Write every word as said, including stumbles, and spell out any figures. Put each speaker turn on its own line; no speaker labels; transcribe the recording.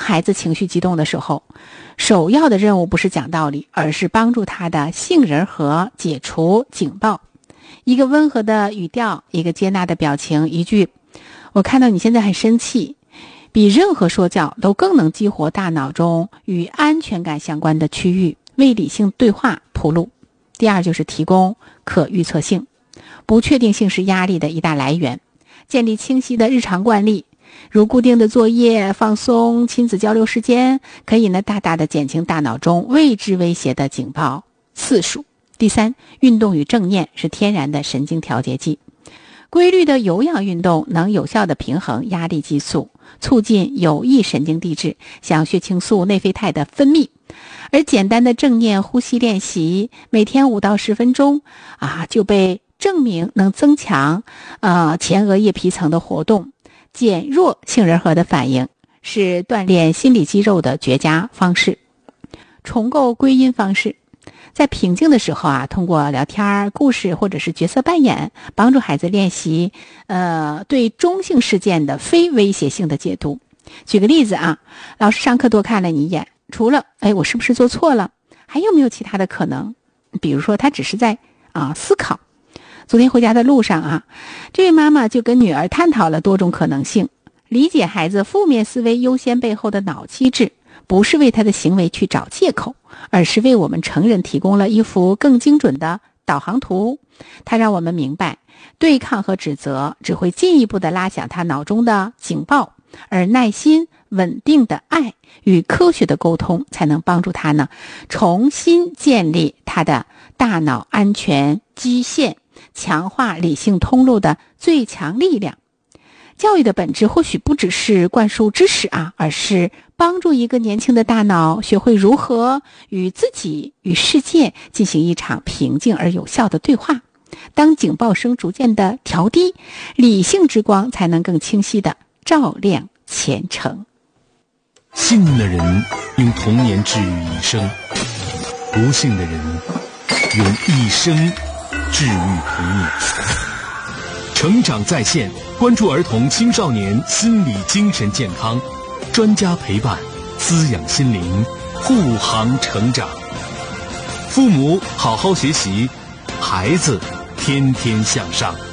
孩子情绪激动的时候，首要的任务不是讲道理，而是帮助他的杏仁核解除警报。一个温和的语调，一个接纳的表情，一句我看到你现在很生气，比任何说教都更能激活大脑中与安全感相关的区域，为理性对话铺路。第二就是提供可预测性。不确定性是压力的一大来源，建立清晰的日常惯例，如固定的作业、放松、亲子交流时间，可以呢大大的减轻大脑中未知威胁的警报次数。第三，运动与正念是天然的神经调节剂。规律的有氧运动能有效的平衡压力激素，促进有益神经递质，像血清素、内啡肽的分泌。而简单的正念呼吸练习，每天五到十分钟啊，就被证明能增强呃前额叶皮层的活动，减弱杏仁核的反应，是锻炼心理肌肉的绝佳方式。重构归因方式，在平静的时候啊，通过聊天、故事或者是角色扮演，帮助孩子练习呃对中性事件的非威胁性的解读。举个例子啊，老师上课多看了你一眼，除了哎我是不是做错了，还有没有其他的可能？比如说他只是在啊思考。昨天回家的路上啊，这位妈妈就跟女儿探讨了多种可能性，理解孩子负面思维优先背后的脑机制，不是为他的行为去找借口，而是为我们成人提供了一幅更精准的导航图。它让我们明白，对抗和指责只会进一步的拉响他脑中的警报，而耐心、稳定的爱与科学的沟通才能帮助他呢重新建立他的大脑安全基线，强化理性通路的最强力量。教育的本质或许不只是灌输知识啊，而是帮助一个年轻的大脑学会如何与自己与世界进行一场平静而有效的对话。当警报声逐渐的调低，理性之光才能更清晰的照亮前程。
幸运的人用童年治愈一生，不幸的人用一生治愈童年。成长在线，关注儿童青少年心理精神健康，专家陪伴，滋养心灵，护航成长。父母好好学习，孩子天天向上。